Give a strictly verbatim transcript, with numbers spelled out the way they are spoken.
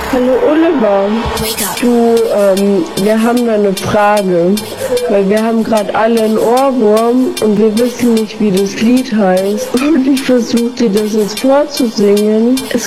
Hallo Oliver, du, ähm, wir haben da eine Frage, weil wir haben gerade alle einen Ohrwurm und wir wissen nicht, wie das Lied heißt. Und ich versuche dir das jetzt vorzusingen. Es